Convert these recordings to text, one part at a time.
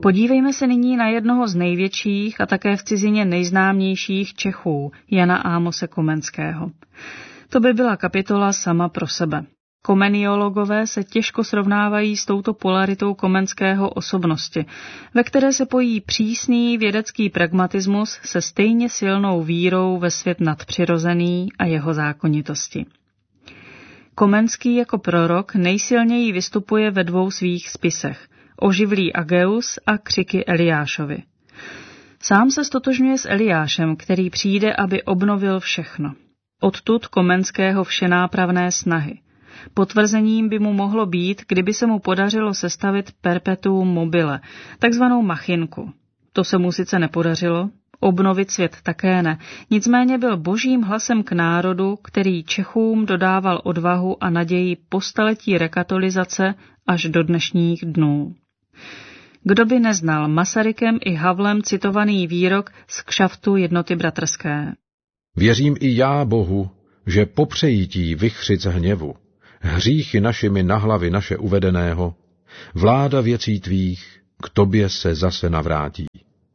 Podívejme se nyní na jednoho z největších a také v cizině nejznámějších Čechů, Jana Ámose Komenského. To by byla kapitola sama pro sebe. Komeniologové se těžko srovnávají s touto polaritou Komenského osobnosti, ve které se pojí přísný vědecký pragmatismus se stejně silnou vírou ve svět nadpřirozený a jeho zákonitosti. Komenský jako prorok nejsilněji vystupuje ve dvou svých spisech, Oživlý Ageus a Křiky Eliášovi. Sám se stotožňuje s Eliášem, který přijde, aby obnovil všechno. Odtud Komenského všenápravné snahy. Potvrzením by mu mohlo být, kdyby se mu podařilo sestavit perpetuum mobile, takzvanou machinku. To se mu sice nepodařilo, obnovit svět také ne, nicméně byl božím hlasem k národu, který Čechům dodával odvahu a naději po staletí rekatolizace až do dnešních dnů. Kdo by neznal Masarykem i Havlem citovaný výrok z kšaftu Jednoty bratrské. Věřím i já, Bohu, že po přejítí vychřic hněvu, hříchy našimi na hlavy naše uvedeného, vláda věcí tvých k tobě se zase navrátí.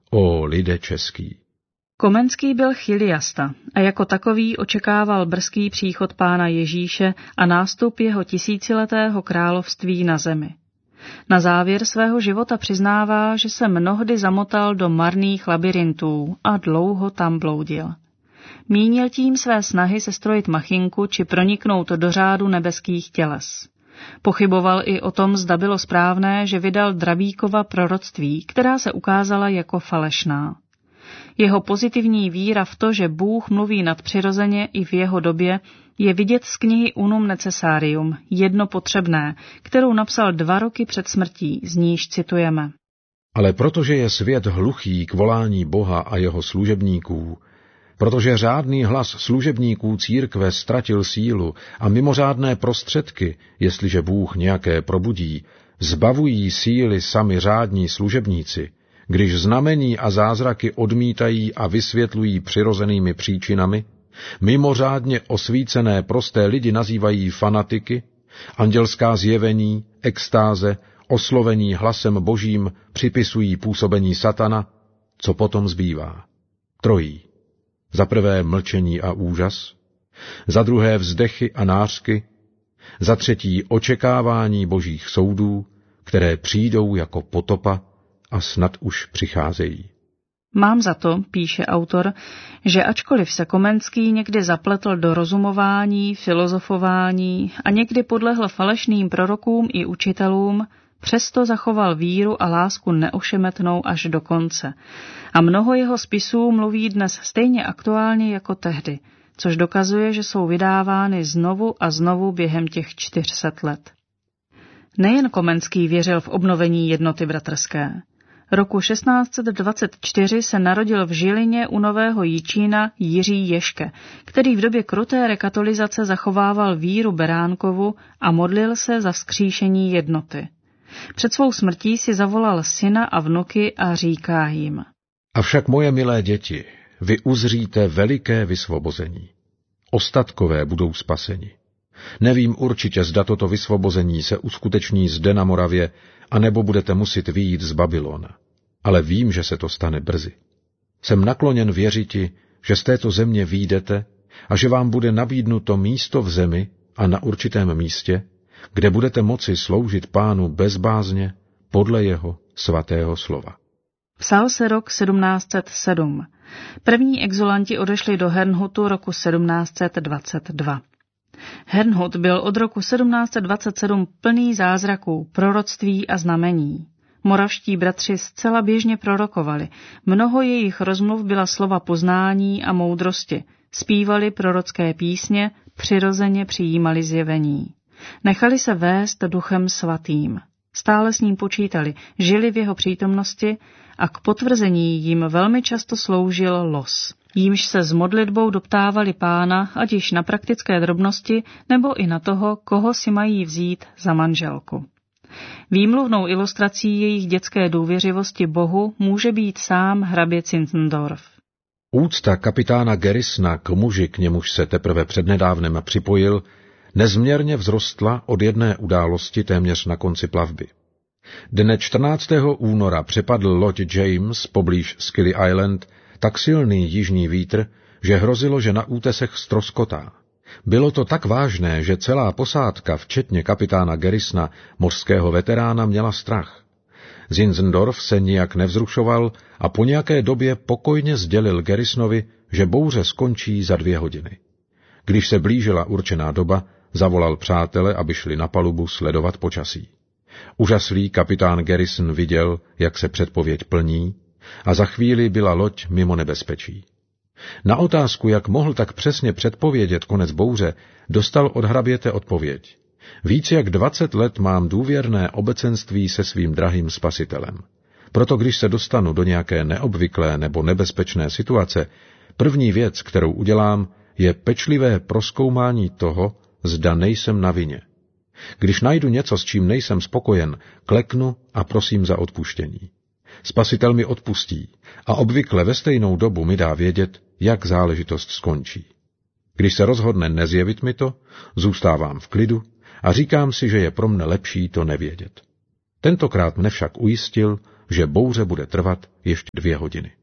O lide český. Komenský byl chiliasta a jako takový očekával brzký příchod Pána Ježíše a nástup jeho tisíciletého království na zemi. Na závěr svého života přiznává, že se mnohdy zamotal do marných labyrintů a dlouho tam bloudil. Mínil tím své snahy sestrojit machinku či proniknout do řádu nebeských těles. Pochyboval i o tom, zda bylo správné, že vydal Drabíkova proroctví, která se ukázala jako falešná. Jeho pozitivní víra v to, že Bůh mluví nadpřirozeně i v jeho době, je vidět z knihy Unum Necessarium, jedno potřebné, kterou napsal 2 roky před smrtí, z níž citujeme. Ale protože je svět hluchý k volání Boha a jeho služebníků, protože řádný hlas služebníků církve ztratil sílu a mimořádné prostředky, jestliže Bůh nějaké probudí, zbavují síly sami řádní služebníci, když znamení a zázraky odmítají a vysvětlují přirozenými příčinami, mimořádně osvícené prosté lidi nazývají fanatiky, andělská zjevení, extáze, oslovení hlasem božím připisují působení satana, co potom zbývá? Trojí. Za prvé mlčení a úžas, za druhé vzdechy a nářky, za třetí očekávání božích soudů, které přijdou jako potopa a snad už přicházejí. Mám za to, píše autor, že ačkoliv se Komenský někdy zapletl do rozumování, filozofování a někdy podlehl falešným prorokům i učitelům, přesto zachoval víru a lásku neošemetnou až do konce. A mnoho jeho spisů mluví dnes stejně aktuálně jako tehdy, což dokazuje, že jsou vydávány znovu a znovu během těch 400 let. Nejen Komenský věřil v obnovení Jednoty bratrské. Roku 1624 se narodil v Žilině u Nového Jičína Jiří Ješke, který v době kruté rekatolizace zachovával víru Beránkovu a modlil se za vzkříšení jednoty. Před svou smrtí si zavolal syna a vnuky a říká jim. Avšak moje milé děti, vy uzříte veliké vysvobození. Ostatkové budou spaseni. Nevím určitě, zda toto vysvobození se uskuteční zde na Moravě, anebo budete muset vyjít z Babylona. Ale vím, že se to stane brzy. Jsem nakloněn věřiti, že z této země vyjdete a že vám bude nabídnuto místo v zemi a na určitém místě, kde budete moci sloužit Pánu bez bázně podle jeho svatého slova. Psal se rok 1707. První exulanti odešli do Hernhutu roku 1722. Hernhut byl od roku 1727 plný zázraků, proroctví a znamení. Moravští bratři zcela běžně prorokovali. Mnoho jejich rozmluv byla slova poznání a moudrosti. Zpívali prorocké písně, přirozeně přijímali zjevení. Nechali se vést Duchem svatým. Stále s ním počítali, žili v jeho přítomnosti a k potvrzení jim velmi často sloužil los, jímž se s modlitbou doptávali Pána, ať již na praktické drobnosti, nebo i na toho, koho si mají vzít za manželku. Výmluvnou ilustrací jejich dětské důvěřivosti Bohu může být sám hrabě Zinzendorf. Úcta kapitána Gerisna k muži, k němuž se teprve přednedávnem připojil, nezměrně vzrostla od jedné události téměř na konci plavby. Dne 14. února přepadl loď James poblíž Scilly Island tak silný jižní vítr, že hrozilo, že na útesech ztroskotá. Bylo to tak vážné, že celá posádka, včetně kapitána Garrisona, mořského veterána, měla strach. Zinzendorf se nijak nevzrušoval a po nějaké době pokojně sdělil Garrisonovi, že bouře skončí za 2 hodiny. Když se blížila určená doba, zavolal přátele, aby šli na palubu sledovat počasí. Úžaslý kapitán Garrison viděl, jak se předpověď plní, a za chvíli byla loď mimo nebezpečí. Na otázku, jak mohl tak přesně předpovědět konec bouře, dostal od hraběte odpověď. Víc jak 20 let mám důvěrné obecenství se svým drahým spasitelem. Proto když se dostanu do nějaké neobvyklé nebo nebezpečné situace, první věc, kterou udělám, je pečlivé prozkoumání toho, zda nejsem na vině. Když najdu něco, s čím nejsem spokojen, kleknu a prosím za odpuštění. Spasitel mi odpustí a obvykle ve stejnou dobu mi dá vědět, jak záležitost skončí. Když se rozhodne nezjevit mi to, zůstávám v klidu a říkám si, že je pro mne lepší to nevědět. Tentokrát mne však ujistil, že bouře bude trvat ještě 2 hodiny.